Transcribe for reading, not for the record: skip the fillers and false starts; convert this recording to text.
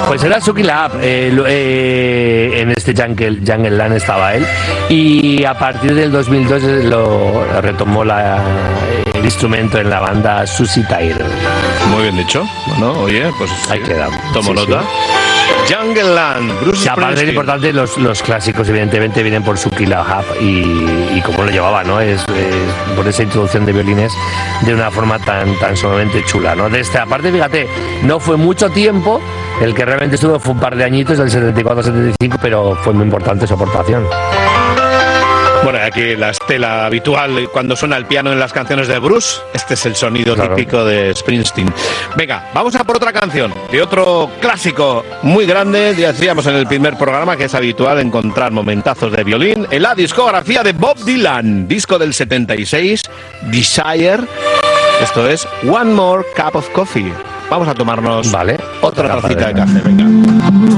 Pues era Suki Lab, en este Jungle Land estaba él, y a partir del 2002 lo retomó el instrumento en la banda Susie Tyler. Muy bien dicho. Bueno, oye, pues ahí queda. Tomo nota. Sí. Jungle Land, Bruce Springsteen. Aparte de importante, los clásicos evidentemente vienen por Suki Lab y cómo lo llevaba, ¿no? Es por esa introducción de violines de una forma tan sumamente chula, ¿no? De esta parte, fíjate, no fue mucho tiempo, el que realmente estuvo fue un par de añitos, del 74 al 75, pero fue muy importante su aportación. Bueno, aquí la estela habitual cuando suena el piano en las canciones de Bruce. Este es el sonido típico de Springsteen. Venga, vamos a por otra canción de otro clásico muy grande. Ya decíamos en el primer programa que es habitual encontrar momentazos de violín en la discografía de Bob Dylan, disco del 76, Desire. Esto es One More Cup of Coffee. Vamos a tomarnos otra tacita de café. Venga.